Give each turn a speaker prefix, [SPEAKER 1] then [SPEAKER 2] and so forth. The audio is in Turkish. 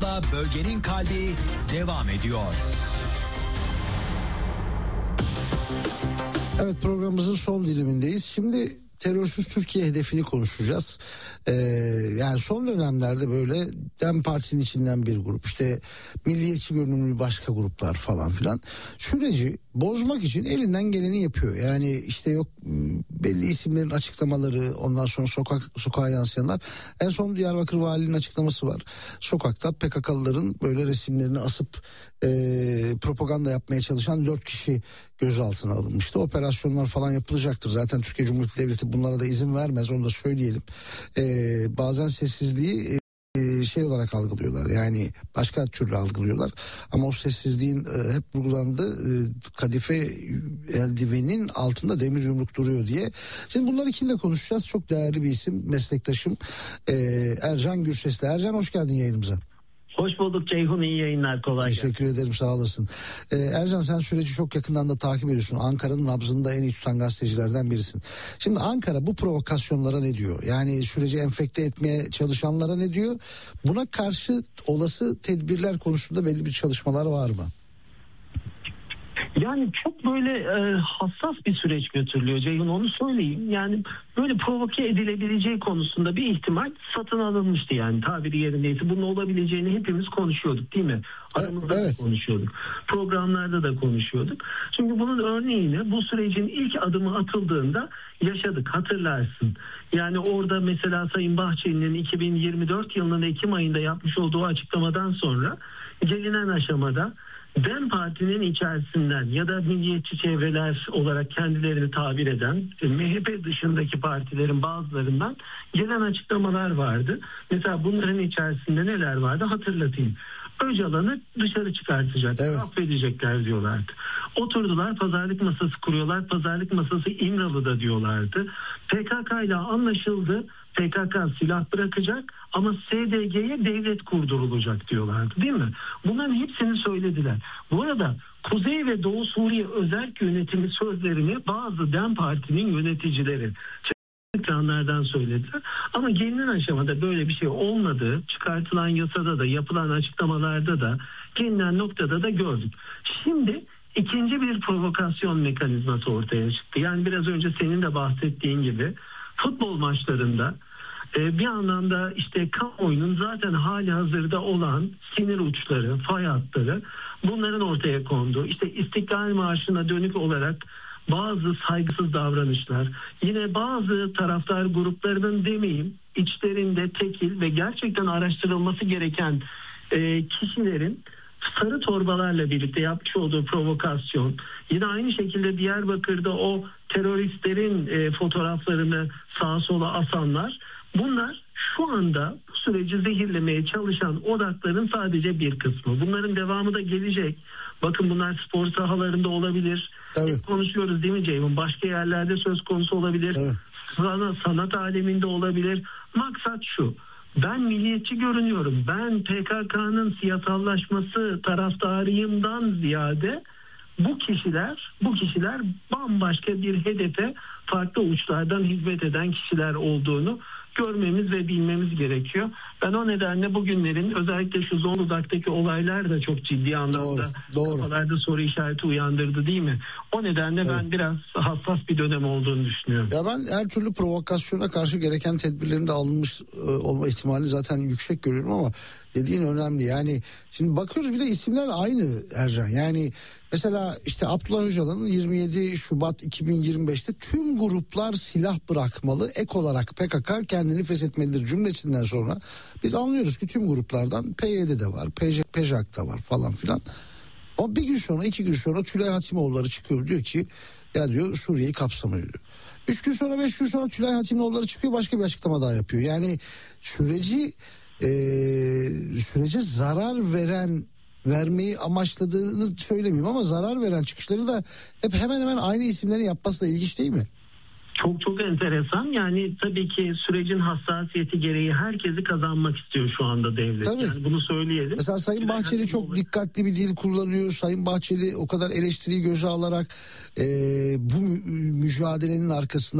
[SPEAKER 1] hızla bölgenin kalbi devam ediyor.
[SPEAKER 2] Evet, programımızın son dilimindeyiz. Şimdi terörsüz Türkiye hedefini konuşacağız. Yani son dönemlerde böyle DEM Parti'nin içinden bir grup, işte milliyetçi görünümlü başka gruplar falan filan süreci bozmak için elinden geleni yapıyor. Yani işte yok belli isimlerin açıklamaları, ondan sonra sokağa yansıyanlar. En son Diyarbakır Valiliğinin açıklaması var. Sokakta PKK'lıların böyle resimlerini asıp propaganda yapmaya çalışan 4 kişi gözaltına alınmıştı. Operasyonlar falan yapılacaktır. Zaten Türkiye Cumhuriyeti Devleti bunlara da izin vermez, onu da söyleyelim. Bazen sessizliği şey olarak algılıyorlar, yani başka türlü algılıyorlar ama o sessizliğin hep vurgulandı, kadife eldivenin altında demir yumruk duruyor diye. Şimdi bunları kimle konuşacağız? Çok değerli bir isim, meslektaşım Ercan Gürses'le. Ercan, hoş geldin yayınımıza.
[SPEAKER 3] Hoş bulduk Ceyhun, iyi yayınlar, kolay gelsin.
[SPEAKER 2] Teşekkür ederim, sağ olasın. Ercan, sen süreci çok yakından da takip ediyorsun. Ankara'nın nabzını da en iyi tutan gazetecilerden birisin. Şimdi Ankara bu provokasyonlara ne diyor? Yani süreci enfekte etmeye çalışanlara ne diyor? Buna karşı olası tedbirler konusunda belli bir çalışmalar var mı?
[SPEAKER 3] Yani çok böyle hassas bir süreç götürülüyor Ceyhun, onu söyleyeyim. Yani böyle provoke edilebileceği konusunda bir ihtimal satın alınmıştı, yani tabiri yerindeyse. Bunun olabileceğini hepimiz konuşuyorduk, değil mi? Aramızda da konuşuyorduk. Programlarda da konuşuyorduk. Çünkü bunun örneğini bu sürecin ilk adımı atıldığında yaşadık, hatırlarsın. Yani orada mesela Sayın Bahçeli'nin 2024 yılının Ekim ayında yapmış olduğu açıklamadan sonra gelinen aşamada DEM Parti'nin içerisinden ya da milliyetçi çevreler olarak kendilerini tabir eden MHP dışındaki partilerin bazılarından gelen açıklamalar vardı. Mesela bunların içerisinde neler vardı hatırlatayım. Öcalan'ı dışarı çıkartacaklar, affedecekler diyorlardı. Oturdular, pazarlık masası kuruyorlar. Pazarlık masası İmralı'da diyorlardı. PKK ile anlaşıldı. PKK silah bırakacak ama SDG'ye devlet kurdurulacak diyorlardı, değil mi? Bunların hepsini söylediler. Bu arada Kuzey ve Doğu Suriye Özerk Yönetimi sözlerini bazı DEM Parti'nin yöneticileri ekranlardan söylediler. Ama gelinen aşamada böyle bir şey olmadığı, çıkartılan yasada da, yapılan açıklamalarda da, gelinen noktada da gördük. Şimdi ikinci bir provokasyon mekanizması ortaya çıktı. Yani biraz önce senin de bahsettiğin gibi futbol maçlarında bir anlamda işte kamuoyunun zaten hali hazırda olan sinir uçları, fay hatları, bunların ortaya konduğu, işte İstiklal Marşı'na dönük olarak bazı saygısız davranışlar, yine bazı taraftar gruplarının demeyeyim içlerinde tekil ve gerçekten araştırılması gereken kişilerin sarı torbalarla birlikte yapmış olduğu provokasyon, yine aynı şekilde Diyarbakır'da o teröristlerin fotoğraflarını sağa sola asanlar, bunlar şu anda bu süreci zehirlemeye çalışan odakların sadece bir kısmı. Bunların devamı da gelecek. Bakın, bunlar spor sahalarında olabilir. Konuşuyoruz değil mi Ceyhun? Başka yerlerde söz konusu olabilir. Sanat aleminde olabilir. Maksat şu: ben milliyetçi görünüyorum, ben PKK'nın siyasallaşması taraftarıyımdan ziyade bu kişiler bambaşka bir hedefe farklı uçlardan hizmet eden kişiler olduğunu görmemiz ve bilmemiz gerekiyor. Ben o nedenle bugünlerin özellikle şu Zonguldak'taki olaylar da çok ciddi anlamda kafalarda soru işareti uyandırdı, değil mi? O nedenle ben biraz hassas bir dönem olduğunu düşünüyorum.
[SPEAKER 2] Ya ben her türlü provokasyona karşı gereken tedbirlerin de alınmış olma ihtimali zaten yüksek görüyorum ama dediğin önemli. Yani şimdi bakıyoruz, bir de isimler aynı Ercan. Yani mesela işte Abdullah Öcalan'ın 27 Şubat 2025'te tüm gruplar silah bırakmalı, ek olarak PKK kendini feshetmelidir cümlesinden sonra biz anlıyoruz ki tüm gruplardan PYD de var, PJAK da var falan filan. Ama bir gün sonra, 2 gün sonra Tülay Hatimoğulları çıkıyor, diyor ki ya diyor Suriye'yi kapsamıyor diyor. 3 gün sonra, 5 gün sonra Tülay Hatimoğulları çıkıyor, başka bir açıklama daha yapıyor. Yani sürece zarar vermeyi amaçladığını söylemiyorum ama zarar veren çıkışları da hep hemen hemen aynı isimlerin yapması da ilginç değil mi?
[SPEAKER 3] Çok enteresan. Yani tabii ki sürecin hassasiyeti gereği herkesi kazanmak istiyor şu anda devlet.
[SPEAKER 2] Tabii.
[SPEAKER 3] Yani bunu söyleyelim.
[SPEAKER 2] Mesela Sayın Bahçeli çok dikkatli bir dil kullanıyor. Sayın Bahçeli o kadar eleştiriyi göze alarak bu mücadelenin arkasında